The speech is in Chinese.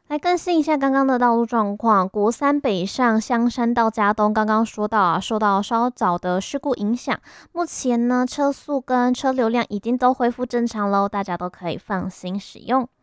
来更新一下刚刚的道路状况，国三北上香山到嘉东，刚刚说到受到稍早的事故影响，目前呢车速跟车流量已经都恢复正常喽，大家都可以放心使用。